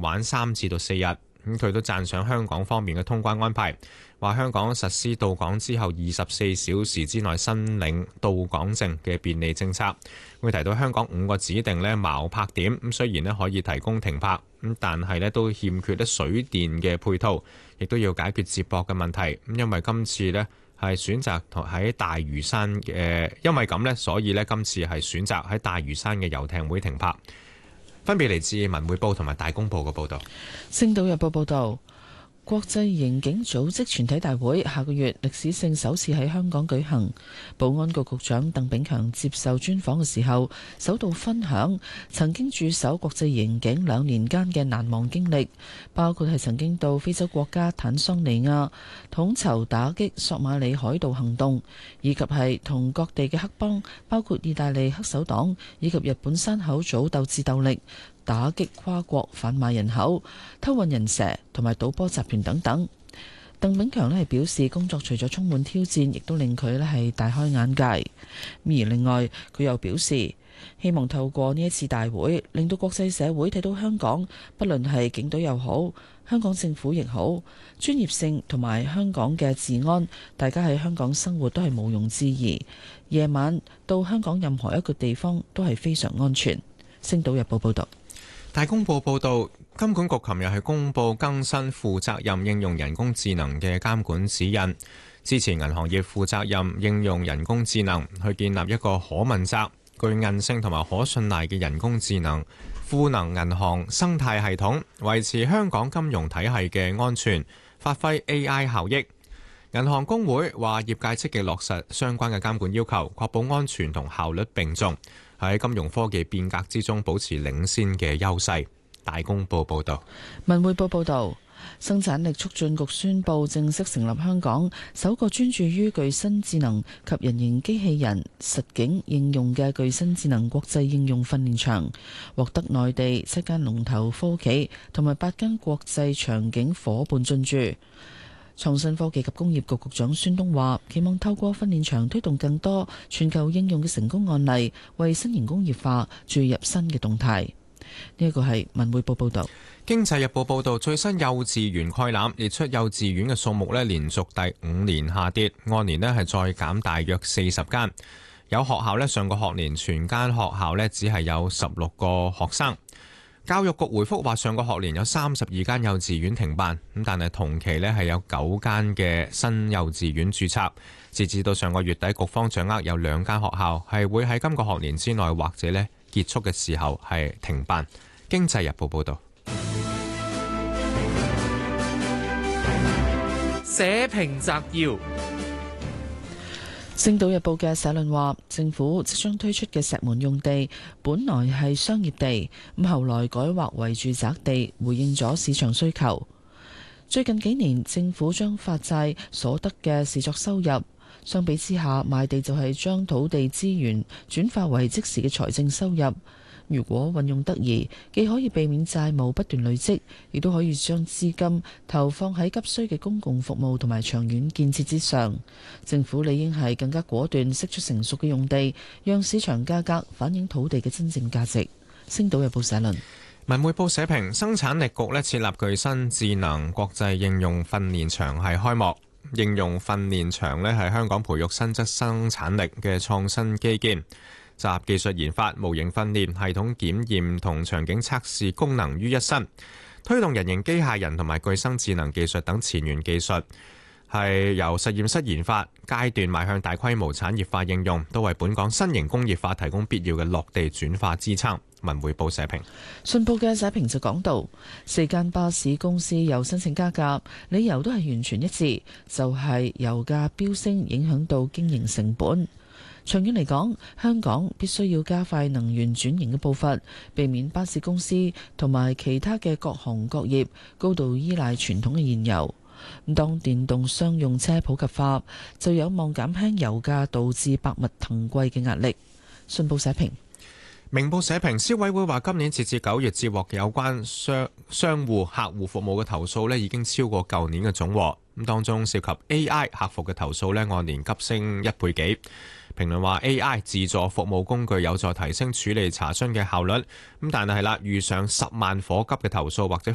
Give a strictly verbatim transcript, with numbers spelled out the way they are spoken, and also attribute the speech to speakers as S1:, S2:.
S1: 玩三至到四日。咁佢都讚賞香港方面嘅通關安排，話香港實施到港之後二十四小時之內申領到港證嘅便利政策。會提到香港五個指定咧錨泊點，咁雖然咧可以提供停泊，咁但係咧都欠缺咧水電嘅配套，亦都要解決接駁嘅問題。咁因為今次咧係選擇喺大嶼山嘅，因為咁咧，所以咧今次係選擇喺大嶼山嘅遊艇會停泊。分別嚟自文匯報同埋大公報嘅報導。
S2: 星島日報報導，國際刑警組織全體大會下個月歷史性首次喺香港舉行。保安局局長鄧炳強接受專訪嘅時候，首度分享曾經駐守國際刑警兩年間嘅難忘經歷，包括係曾經到非洲國家坦桑尼亞統籌打擊索馬里海盜行動，以及係同各地嘅黑幫，包括意大利黑手黨以及日本山口組鬥智鬥力，打擊跨國販賣人口、偷運人蛇同埋賭波集團等等。鄧炳強咧係表示，工作除咗充滿挑戰，亦都令佢咧係大開眼界。而另外，佢又表示希望透過呢一次大會，令到國際社會睇到香港，不論係警隊又好，香港政府亦好，專業性同埋香港嘅治安，大家喺香港生活都係毋庸置疑。夜晚到香港任何一個地方都係非常安全。星島日報報道。
S1: 大公報報導，金管局琴日係公布更新負責任應用人工智能嘅監管指引，支持銀行業負責任應用人工智能，去建立一個可問責、具韌性同埋可信賴嘅人工智能賦能銀行生態系統，維持香港金融體系嘅安全，發揮 A I 效益。銀行公會話，業界積極落實相關嘅監管要求，確保安全同效率並重，喺金融科技變革之中保持領先嘅優勢。大公報報道。
S2: 文匯報報道，生產力促進局宣布正式成立香港首個專注於具身智能及人形機器人實境應用嘅具身智能國際應用訓練場，獲得內地七間龍頭科企同埋八間國際場景伙伴進駐。創新科技及工業局局長孫東話，期望透過訓練場推動更多全球應用嘅成功案例，為新型工業化注入新嘅動態。呢一個係文匯報報導。
S1: 經濟日報報導，最新幼稚園概覽列出幼稚園嘅數目咧，連續第五年下跌，按年咧係再減大約四十間。有學校咧上個學年全間學校咧只係有十六個學生。教育局回覆話，上個學年有三十二間幼稚園停辦，咁但係同期咧係有九間嘅新幼稚園註冊。截至到上個月底，局方掌握有兩間學校係會喺今個學年之內或者咧結束嘅時候係停辦。經濟日報報導。
S3: 社評摘要。
S2: 星島日報嘅社論話，政府即將推出嘅石門用地本來係商業地，咁後來改劃為住宅地，回應咗市場需求。最近幾年，政府將發債所得嘅視作收入，相比之下，賣地就係將土地資源轉化為即時嘅財政收入。如果運用得宜，既可以避免債務不斷累積，亦都可以將資金投放喺急需嘅公共服務同埋長遠建設之上。政府理應係更加果斷釋出成熟嘅用地，讓市場價格反映土地嘅真正價值。星島日報社論。
S1: 文匯報社評，生產力局咧設立具身智能國際應用訓練場係開幕。應用訓練場咧係香港培育新質生產力嘅創新基建，集技術研發、模型訓練、系統檢驗同場景測試功能於一身，推動人形機械人同埋具身智能技術等前沿技術，係由實驗室研發階段邁向大規模產業化應用，都為本港新型工業化提供必要嘅落地轉化支撐。文匯報社評。
S2: 信報嘅社評就講到，四間巴士公司又申請加價，理由都係完全一致，就係油價飆升影響到經營成本。長遠嚟講，香港必須要加快能源轉型嘅步伐，避免巴士公司同埋其他嘅各行各業高度依賴傳統嘅燃油。咁當電動商用車普及化，就有望減輕油價導致百物騰貴嘅壓力。信報社評。
S1: 明報社評，消委會話今年截至九月接獲有關商商戶客戶服務嘅投訴咧，已經超過舊年嘅總和。咁當中涉及 A I 客服嘅投訴咧，按年急升一倍幾。評論話 A I 自助服務工具有助提升處理查詢嘅效率。咁但係啦，遇上十萬火急嘅投訴或者